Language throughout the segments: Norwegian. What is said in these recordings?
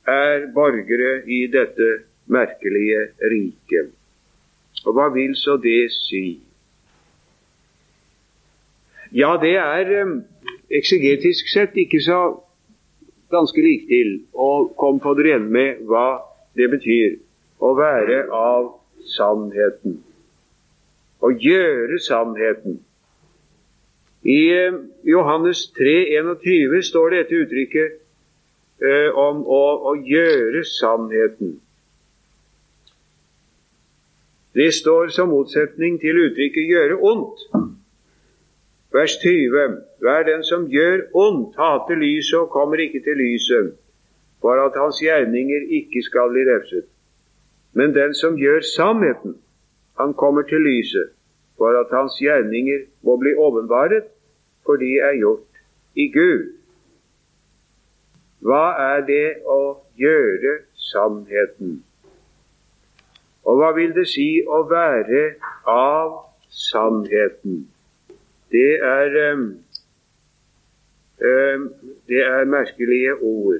borgere i dette merkelige riket. Og hva vil så det si? Ja, det eksegetisk sett ikke så ganske lik til å komme på det rene med hva det betyr å være av sannheten. Å gjøre sannheten. I Johannes 3,21 står dette uttrykket om å gjøre sannheten. Det står som motsetning til uttrykket gjøre ondt. Vers 20. Hver den som gjør ondt, hater lyset og kommer ikke til lyset, for at hans gjerninger ikke skal bli refset. Men den som gjør sannheten, han kommer til lyset, for at hans gjerninger må bli åpenbaret, for de gjort i Gud. Hva det å gjøre sannheten? Og hva vil det si å være av sannheten? Det merkelige ord.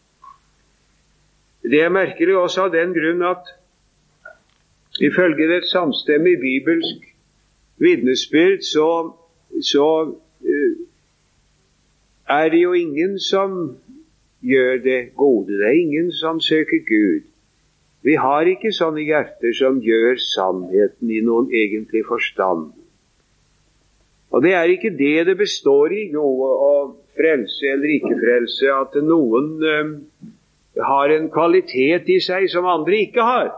Det merkelig også av den grunn at ifølge et samstemmig bibelsk vitnesbyrd så det jo ingen som gjør det gode. Det ingen som søker Gud. Vi har ikke sånne hjerter som gjør sannheten i noen egentlig forstand. Og det ikke det består i, å frelse eller ikke frelse, at noen har en kvalitet i seg som andre ikke har.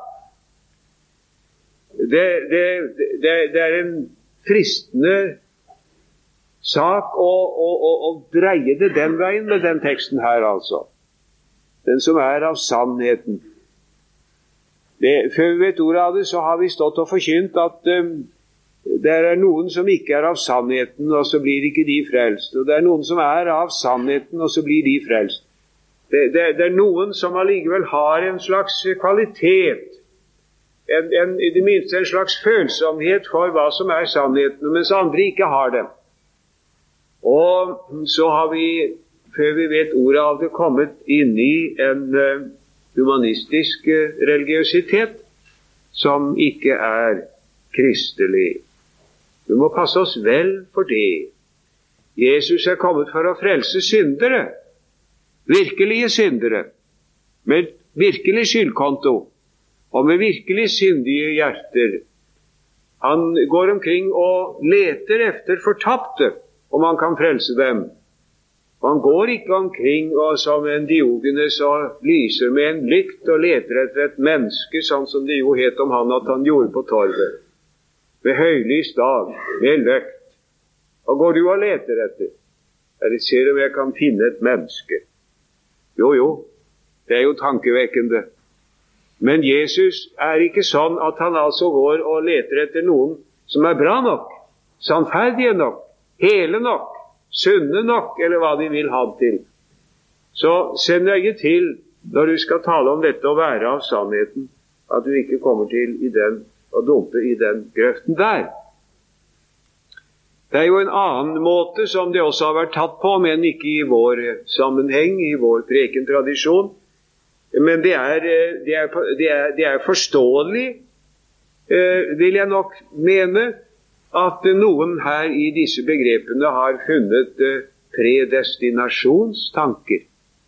Det en fristende sak å dreie det den veien med den teksten her, altså. Den som av sannheten. Før vi vet ordet av det, så har vi stått og forkynt at det noen som ikke av sannheten, og så blir ikke de frelst. Og det noen som av sannheten, og så blir de frelst. Det noen som allikevel har en slags kvalitet, i det minste en slags følsomhet for hva som sannheten, mens andre ikke har det. Og så har vi, før vi vet ordet av det, kommet inn i en humanistisk religiøsitet som ikke kristelig. Vi må passe oss vel for det. Jesus kommet for å frelse syndere, virkelige syndere, med virkelig skyldkonto og med virkelig syndige hjerter. Han går omkring og leter efter fortapte, om han kan frelse dem. Han går ikke omkring og som en Diogenes og lyser med en lykt og leter etter et menneske, sånn som det jo het om at han gjorde på torvet. Ved høylys dag, med løkt. Og går du og leter etter? Jeg ser om jeg kan finne et menneske. Jo, det jo tankevekkende. Men Jesus ikke sånn at han altså går og leter etter noen som bra nok, sannferdige nok, hele nok, sunne nok, eller hva de vil ha til. Så se nøye til når du skal tale om dette å være av sannheten, at du ikke kommer til å dumpe i den grøften der. Det jo en annen måte som det også har vært tatt på, men ikke i vår sammenheng, i vår prekentradisjon. Men det forståelig, vil jeg nok mene, at noen her i disse begrepene har funnet predestinasjonstanker.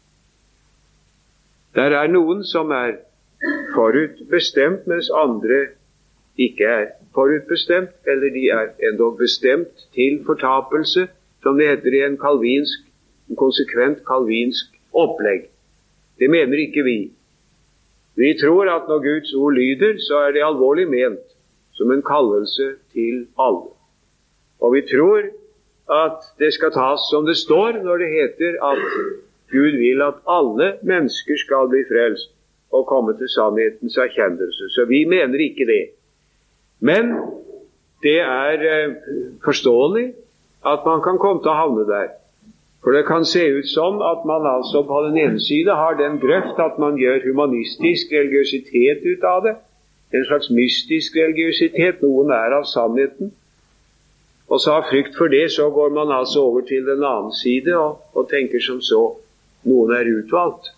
Der noen som forutbestemt, mens andre ikke forutbestemt, eller de endog bestemt til fortapelse, som det heter i en konsekvent kalvinsk opplegg. Det mener ikke vi. Vi tror at når Guds ord lyder, så det alvorlig ment, som en kallelse til alle. Og vi tror at det skal tas som det står når det heter at Gud vil at alle mennesker skal bli frelst og komme til sannhetens erkjennelse. Så vi mener ikke det. Men det forståelig at man kan komme til å havne der. For det kan se ut som at man altså på den ene side har den grøft at man gjør humanistisk religiøsitet ut av det. En slags mystisk religiøsitet, noen av sannheten. Og så av frykt for det, så går man altså over til den annen side og tenker som så, noen utvalgt.